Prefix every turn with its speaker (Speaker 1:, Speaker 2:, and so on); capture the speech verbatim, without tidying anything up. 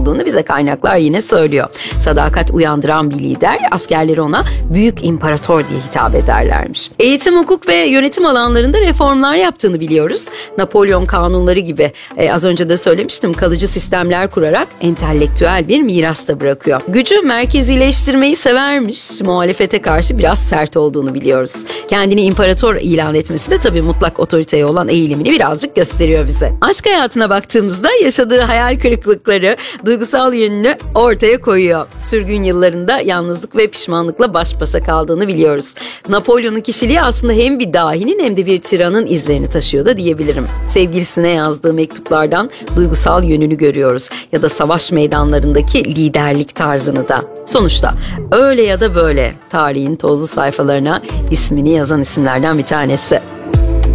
Speaker 1: olduğunu bize kaynaklar yine söylüyor. Sadakat uyandıran bir lider, askerleri ona büyük imparator diye hitap ederlermiş. Eğitim, hukuk ve yönetim alanlarında reformlar yaptığını biliyoruz. Napolyon kanunları gibi e, az önce de söylemiştim, kalıcı sistemler kurarak entelektüel bir miras da bırakıyor. Gücü merkezileştirmeyi severmiş, muhalefete karşı biraz sert olduğunu biliyoruz. Kendini imparator ilan etmesi de tabii mutlak otoriteye olan eğilimini birazcık gösteriyor bize. Aşk hayatına baktığımızda yaşadığı hayal kırıklıkları, duygusal yönünü ortaya koyuyor. Sürgün yıllarında yalnızlık ve pişmanlıkla baş başa kaldığını biliyoruz. Napolyon'un kişiliği aslında hem bir dahinin hem de bir tiranın izlerini taşıyor da diyebilirim. Sevgilisine yazdığı mektuplardan duygusal yönünü görüyoruz ya da savaş meydanlarındaki liderlik tarzını da. Sonuçta öyle ya da böyle tarihin tozlu sayfalarına ismini yazan isimlerden bir tanesi.